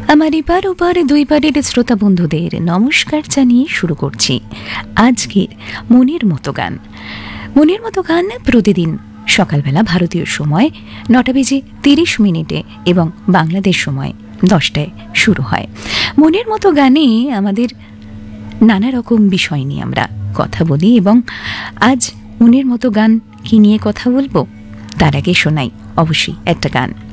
আমার এপার ওপার দুই পারের শ্রোতা বন্ধুদের নমস্কার জানিয়ে শুরু করছি আজকের মনের মতো গান। মনের মতো গান প্রতিদিন সকালবেলা ভারতীয় সময় 9:30 এবং বাংলাদেশ সময় 10টায় শুরু হয়। মনের মতো গানে আমাদের নানা রকম বিষয় নিয়ে আমরা কথা বলি এবং আজ মনের মতো গান কি নিয়ে কথা বলবো তার আগে শোনাই অবশ্যই একটা গান।